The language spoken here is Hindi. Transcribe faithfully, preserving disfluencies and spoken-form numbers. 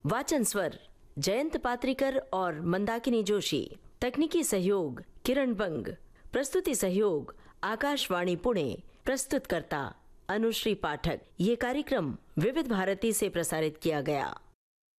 वाचन स्वर जयंत पात्रिकर और मंदाकिनी जोशी। तकनीकी सहयोग किरण बंग। प्रस्तुति सहयोग आकाशवाणी पुणे। प्रस्तुतकर्ता अनुश्री पाठक। ये कार्यक्रम विविध भारती से प्रसारित किया गया।